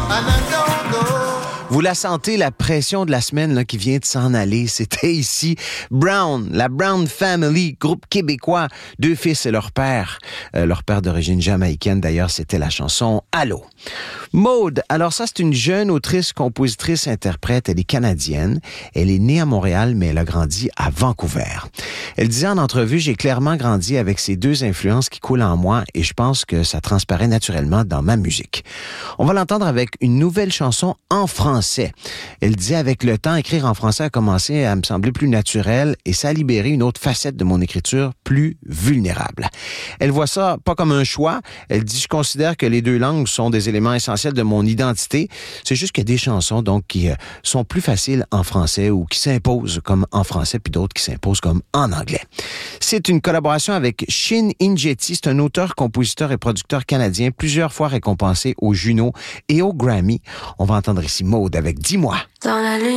Vous la sentez, la pression de la semaine là, qui vient de s'en aller. C'était ici Brown, la Brown Family, groupe québécois, 2 fils et leur père. Leur père d'origine jamaïcaine, d'ailleurs, c'était la chanson « Allô ». Maude, alors ça, c'est une jeune autrice, compositrice, interprète. Elle est canadienne. Elle est née à Montréal, mais elle a grandi à Vancouver. Elle disait en entrevue, j'ai clairement grandi avec ces 2 influences qui coulent en moi et je pense que ça transparaît naturellement dans ma musique. On va l'entendre avec une nouvelle chanson en français. Elle dit, avec le temps, écrire en français a commencé à me sembler plus naturel et ça a libéré une autre facette de mon écriture plus vulnérable. Elle voit ça pas comme un choix. Elle dit, je considère que les 2 langues sont des éléments essentiels de mon identité. C'est juste qu'il y a des chansons donc qui sont plus faciles en français ou qui s'imposent comme en français puis d'autres qui s'imposent comme en anglais. C'est une collaboration avec Shin Injeti. C'est un auteur, compositeur et producteur canadien plusieurs fois récompensé aux Juno et aux Grammy. On va entendre ici Maude avec Dis-moi. Dans la lune.